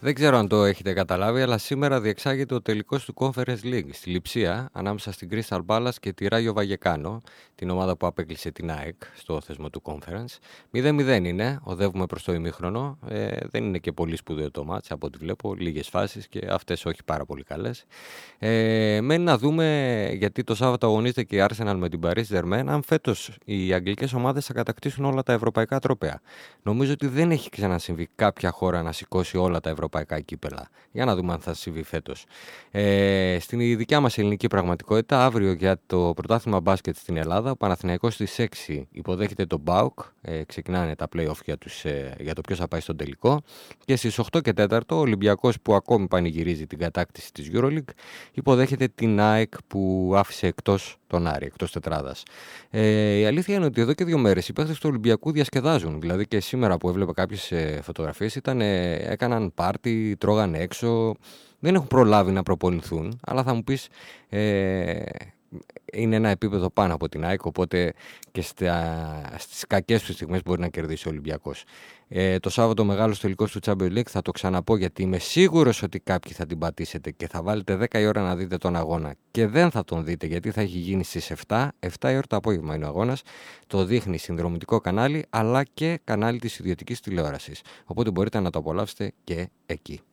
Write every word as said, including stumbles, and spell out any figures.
Δεν ξέρω αν το έχετε καταλάβει, αλλά σήμερα διεξάγεται ο τελικός του Conference League στη Λειψία ανάμεσα στην Crystal Palace και τη Rayo Vallecano, την ομάδα που απέκλεισε την ΑΕΚ στο θεσμό του Conference. μηδέν μηδέν είναι, οδεύουμε προς το ημίχρονο. Ε, δεν είναι και πολύ σπουδαίο το μάτς από ό,τι βλέπω. Λίγες φάσεις και αυτές όχι πάρα πολύ καλές. Ε, μένει να δούμε, γιατί το Σάββατο αγωνίζεται και η Arsenal με την Paris Saint-Germain, αν φέτος οι αγγλικές ομάδες θα κατακτήσουν όλα τα ευρωπαϊκά τρόπαια. Νομίζω ότι δεν έχει ξανασυμβεί κάποια χώρα να σηκώσει όλα τα ευρωπαϊκά κύπελα. Για να δούμε αν θα συμβεί φέτος. Ε, στην δικιά μας ελληνική πραγματικότητα, αύριο για το πρωτάθλημα μπάσκετ στην Ελλάδα, ο Παναθηναϊκός στις έξι υποδέχεται τον ΠΑΟΚ. Ε, ξεκινάνε τα play-off για, τους, ε, για το ποιος θα πάει στον τελικό. Και στις οκτώ και τέσσερα ο Ολυμπιακός, που ακόμη πανηγυρίζει την κατάκτηση της EuroLeague, υποδέχεται την ΑΕΚ που άφησε εκτός τον Άρη, εκτός τετράδας. Ε, η αλήθεια είναι ότι εδώ και δύο μέρες οι παίκτες του Ολυμπιακού διασκεδάζουν. Δηλαδή και σήμερα που έβλεπα κάποιες ε, φωτογραφίες, ήταν, ε, έκαναν πάρτι, τρώγαν έξω. Δεν έχουν προλάβει να προπονηθούν, αλλά θα μου πεις, ε, είναι ένα επίπεδο πάνω από την ΑΕΚ, οπότε και στα, στις κακές του στιγμές μπορεί να κερδίσει ο Ολυμπιακός. Ε, το Σάββατο μεγάλος τελικός του Champions League, θα το ξαναπώ γιατί είμαι σίγουρος ότι κάποιοι θα την πατήσετε και θα βάλετε δέκα η ώρα να δείτε τον αγώνα και δεν θα τον δείτε γιατί θα έχει γίνει στις επτά, επτά η ώρα το απόγευμα είναι ο αγώνας. Το δείχνει συνδρομητικό κανάλι αλλά και κανάλι της ιδιωτικής τηλεόρασης, οπότε μπορείτε να το απολαύσετε και εκεί.